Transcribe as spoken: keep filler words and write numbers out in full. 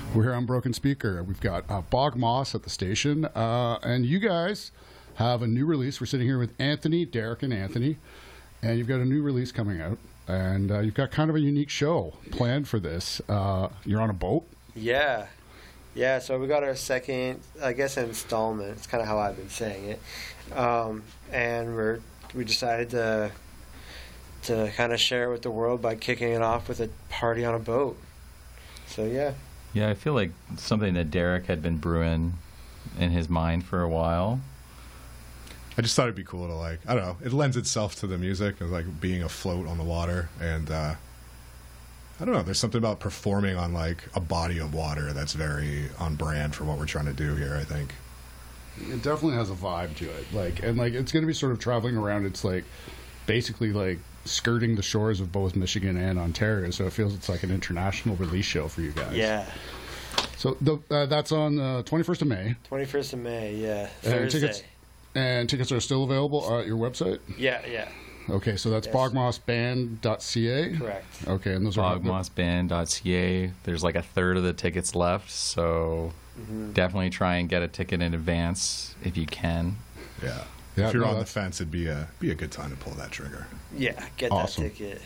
We're here on Broken Speaker. We've got uh, Bog Moss at the station, uh, and you guys have a new release. We're sitting here with Anthony, Derek, and Anthony, and you've got a new release coming out, and uh, you've got kind of a unique show planned for this. Uh, you're on a boat? Yeah. Yeah, so we got our second, I guess, installment. It's kind of how I've been saying it. Um, and we're we decided to to kind of share it with the world by kicking it off with a party on a boat. So, yeah. Yeah, I feel like something that Derek had been brewing in his mind for a while. I just thought it'd be cool to, like, I don't know, it lends itself to the music of, like, being afloat on the water. And, uh, I don't know, there's something about performing on, like, a body of water that's very on brand for what we're trying to do here, I think. It definitely has a vibe to it. Like, and, like, it's going to be sort of traveling around. It's, like, basically, like, skirting the shores of both Michigan and Ontario. So it feels it's like an international release show for you guys. Yeah. So the, uh, that's on the twenty-first of May. twenty-first of May, yeah. And Thursday. tickets, and tickets are still available at your website? Yeah, yeah. Okay, so that's Yes. bog moss band dot c a? Correct. Okay, and those are... bog moss band dot c a. There's like a third of the tickets left, so Mm-hmm. definitely try and get a ticket in advance if you can. Yeah. Yeah, if you're no, on the that's- fence, it'd be a, be a good time to pull that trigger. Yeah, get Awesome. that ticket.